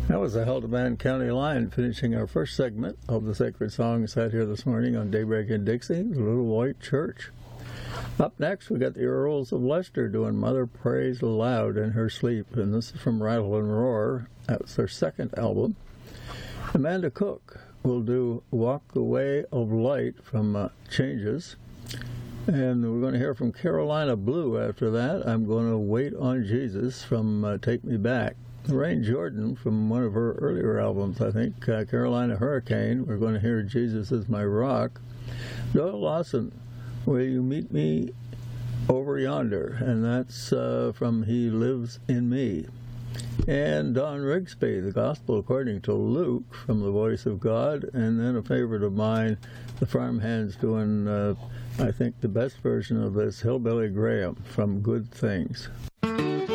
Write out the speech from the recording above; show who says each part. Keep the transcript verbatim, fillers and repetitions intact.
Speaker 1: That was the Helderman County Line, finishing our first segment of the Sacred Songs had here this morning on Daybreak in Dixie, the Little White Church. Up next, we got the Earls of Leicester doing Mother Prays Aloud in Her Sleep, and this is from Rattle and Roar. That's their second album. Amanda Cook will do Walk the Way of Light from uh, Changes. And we're going to hear from Carolina Blue after that. I'm going to Wait on Jesus from uh, Take Me Back. Lorraine Jordan from one of her earlier albums, I think, uh, Carolina Hurricane. We're going to hear Jesus is My Rock. Doyle Lawson, Will You Meet Me Over Yonder? And that's uh, from He Lives in Me. And Don Rigsby, The Gospel According to Luke from The Voice of God. And then a favorite of mine, the Farmhands doing, uh, I think, the best version of this, Hillbilly Graham from Good Things.